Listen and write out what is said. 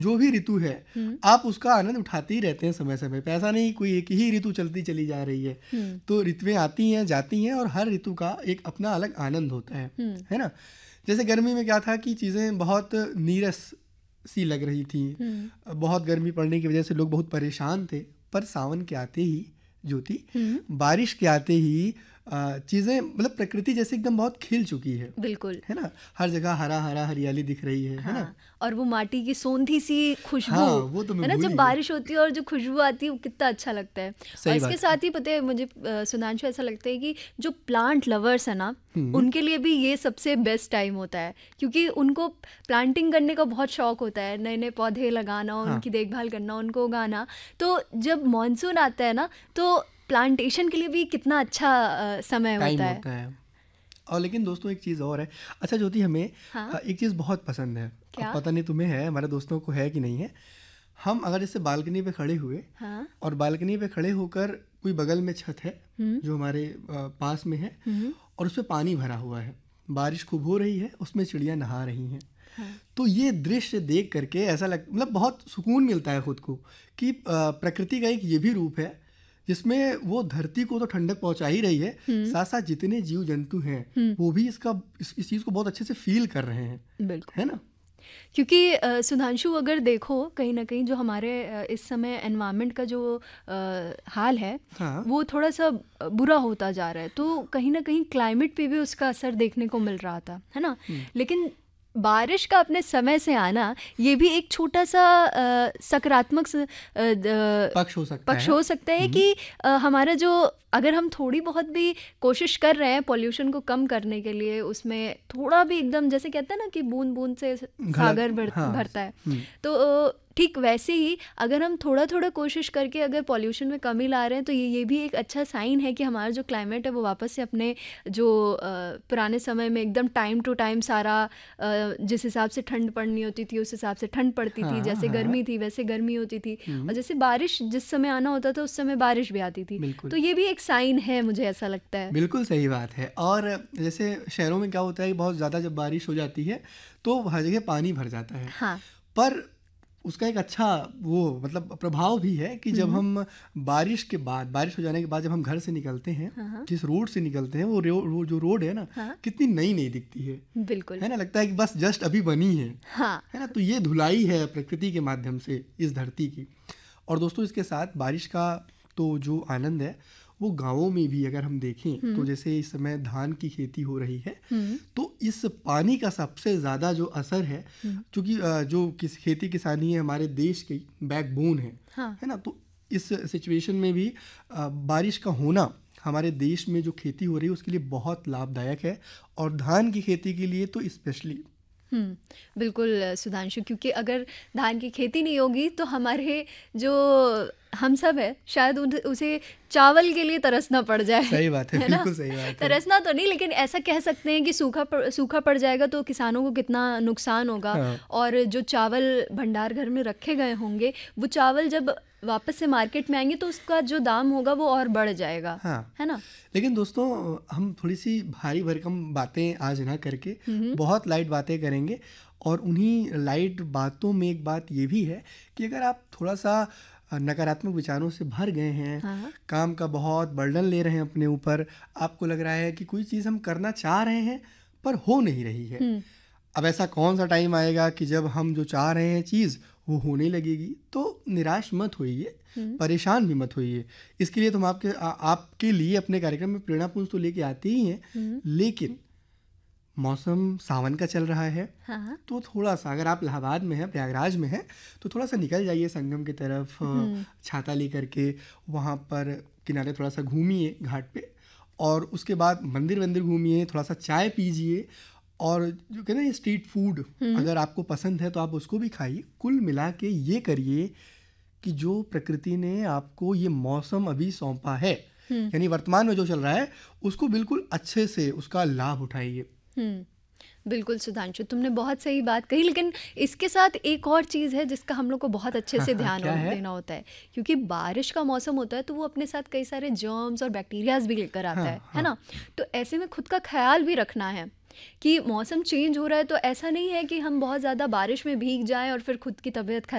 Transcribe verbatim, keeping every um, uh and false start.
जो भी ऋतु है हम्म आप उसका आनंद उठाते ही रहते हैं समय समय पे। ऐसा नहीं कोई एक ही ऋतु चलती चली जा रही है। हम्म तो ऋतुएं आती हैं जाती हैं और हर ऋतु का एक अपना अलग आनंद होता है हम्म है ना। जैसे गर्मी में क्या था कि चीज़ें बहुत नीरस सी लग रही थी। हम्म बहुत गर्मी पड़ने की वजह से लोग बहुत परेशान थे। पर सावन के आते ही ज्योति, हम्म बारिश के आते ही अ, चीज़ें मतलब प्रकृति जैसे एकदम बहुत खिल चुकी है बिल्कुल। है ना। हर जगह हरा हरा हरियाली दिख रही है है ना। हाँ, और वो माटी की सोंधी सी खुशबू, हाँ वो तो है मैं ना, भूल जब ही गया। बारिश होती है और जो खुशबू आती है वो कितना अच्छा लगता है। और सही इसके बात है। साथ ही पता है मुझे अ, सुधांशु, ऐसा लगता है कि जो प्लांट लवर्स है ना, हम्म उनके लिए भी ये सबसे बेस्ट टाइम होता है, क्योंकि उनको प्लांटिंग करने का बहुत शौक होता है, नए नए पौधे लगाना, हाँ उनकी देखभाल करना, उनको उगाना। तो जब मानसून आता है ना, तो प्लांटेशन के लिए भी कितना अच्छा अ, समय टाइम होता है। होता है। और लेकिन दोस्तों एक चीज़ और है। अच्छा ज्योति, हमें हाँ, अ, एक चीज़ बहुत पसंद है। अब क्या? पता नहीं तुम्हें है, हमारे दोस्तों को है कि नहीं है। हम अगर जैसे बालकनी पे खड़े हुए हाँ। और बालकनी पे खड़े होकर कोई बगल में छत है हम्म जो हमारे अ, पास में है हम्म और उस पर पानी भरा हुआ है, बारिश खूब हो रही है, उसमें चिड़िया नहा रही हैं। हाँ। तो ये दृश्य देख करके ऐसा लग मतलब बहुत सुकून मिलता है खुद को कि अ, प्रकृति का एक ये भी रूप है जिसमें वो धरती को तो ठंडक पहुंचा ही रही है, हम्म साथ साथ जितने जीव जंतु हैं हम्म वो भी इसका इस, इस चीज़ को बहुत अच्छे से फील कर रहे हैं, बिल्कुल। है ना। क्योंकि अ, सुधांशु, अगर देखो कहीं ना कहीं जो हमारे अ, इस समय एनवायरनमेंट का जो अ, हाल है, हाँ वो थोड़ा सा अ, बुरा होता जा रहा है, तो कहीं ना कहीं क्लाइमेट पे भी उसका असर देखने को मिल रहा था, है ना। हम्म, लेकिन बारिश का अपने समय से आना, ये भी एक छोटा सा अ, सकारात्मक स- अ, द- पक्ष हो सकता पक्ष है। हो सकता है हम्म, कि अ, हमारा जो, अगर हम थोड़ी बहुत भी कोशिश कर रहे हैं पॉल्यूशन को कम करने के लिए, उसमें थोड़ा भी एकदम, जैसे कहते हैं ना कि बूंद बूंद से घड़त सागर भर, हाँ। भरता है, हम्म, तो अ, ठीक वैसे ही अगर हम थोड़ा थोड़ा कोशिश करके अगर पॉल्यूशन में कमी ला रहे हैं, तो ये ये भी एक अच्छा साइन है कि हमारा जो क्लाइमेट है वो वापस से अपने जो अ, पुराने समय में एकदम टाइम टू टाइम सारा, अ, जिस हिसाब से ठंड पड़नी होती थी उस हिसाब से ठंड पड़ती थी, हाँ जैसे हाँ। गर्मी थी वैसे गर्मी होती थी, और हम्म, जैसे बारिश जिस समय आना होता था उस समय बारिश भी आती थी। बिल्कुल तो ये भी एक साइन है, मुझे ऐसा लगता है। बिल्कुल सही बात है। और जैसे शहरों में क्या होता है कि बहुत ज़्यादा जब बारिश हो जाती है तो हर जगह पानी भर जाता है। हाँ। पर उसका एक अच्छा वो मतलब प्रभाव भी है कि जब हम्म हम बारिश के बाद, बारिश हो जाने के बाद जब हम घर से निकलते हैं, हाँ हाँ जिस रोड से निकलते हैं वो रो, वो जो रोड है ना, हाँ कितनी नई नई दिखती है बिल्कुल। है ना। लगता है कि बस जस्ट अभी बनी है हाँ। है ना। तो ये धुलाई है प्रकृति के माध्यम से इस धरती की। और दोस्तों इसके साथ बारिश का तो जो आनंद है वो गाँवों में भी अगर हम देखें तो हम्म जैसे इस समय धान की खेती हो रही है, हम्म तो इस पानी का सबसे ज़्यादा जो असर है, हम्म क्योंकि अ, जो किस खेती किसानी है हमारे देश की बैकबोन है हाँ है ना। तो इस सिचुएशन में भी अ, बारिश का होना हमारे देश में जो खेती हो रही है उसके लिए बहुत लाभदायक है, और धान की खेती के लिए तो स्पेशली। हम्म बिल्कुल अ, सुधांशु, क्योंकि अगर धान की खेती नहीं होगी तो हमारे जो हम सब है, शायद उन, उसे चावल के लिए तरसना पड़ जाए, सही बात है, है ना। बिल्कुल सही बात है। तरसना तो नहीं, लेकिन ऐसा कह सकते हैं कि सूखा पड़, सूखा पड़ जाएगा तो किसानों को कितना नुकसान होगा। हाँ और जो चावल भंडार घर में रखे गए होंगे, वो चावल जब वापस से मार्केट में आएंगे तो उसका जो दाम होगा वो और बढ़ जाएगा, हाँ। है ना। लेकिन दोस्तों हम थोड़ी सी भारी भरकम बातें आज ना करके हम्म बहुत लाइट बातें करेंगे। और उन्हीं लाइट बातों में एक बात ये भी है कि अगर आप थोड़ा सा नकारात्मक विचारों से भर गए हैं, हाँ काम का बहुत बर्डन ले रहे हैं अपने ऊपर, आपको लग रहा है कि कोई चीज़ हम करना चाह रहे हैं पर हो नहीं रही है, हम्म अब ऐसा कौन सा टाइम आएगा कि जब हम जो चाह रहे हैं चीज़ वो होने लगेगी। तो निराश मत होइए, हम्म परेशान भी मत होइए। इसके लिए तो हम आपके आ, आपके लिए अपने कार्यक्रम में प्रेरणापुंज तो लेके आते ही हैं, हम्म लेकिन मौसम सावन का चल रहा है, हाँ तो थोड़ा सा अगर आप इलाहाबाद में हैं, प्रयागराज में हैं, तो थोड़ा सा निकल जाइए संगम की तरफ, अ, हम्म छाता लेकर के वहाँ पर किनारे थोड़ा सा घूमिए घाट पे, और उसके बाद मंदिर वंदिर घूमिए, थोड़ा सा चाय पीजिए, और जो कहते हैं ना स्ट्रीट फूड हम्म अगर आपको पसंद है तो आप उसको भी खाइए। कुल मिला के ये करिए कि जो प्रकृति ने आपको ये मौसम अभी सौंपा है, हम्म यानी वर्तमान में जो चल रहा है, उसको बिल्कुल अच्छे से उसका लाभ उठाइए। हम्म बिल्कुल सुधांशु, तुमने बहुत सही बात कही, लेकिन इसके साथ एक और चीज़ है जिसका हम लोग को बहुत अच्छे हाँ से हाँ, ध्यान क्या हो- है? देना होता है, क्योंकि बारिश का मौसम होता है तो वो अपने साथ कई सारे जर्म्स और बैक्टीरियाज भी लेकर आता हाँ है है हाँ ना। तो ऐसे में खुद का ख्याल भी रखना है कि मौसम चेंज हो रहा है, तो ऐसा नहीं है कि हम बहुत ज़्यादा बारिश में भीग जाएं और फिर खुद की तबीयत खराब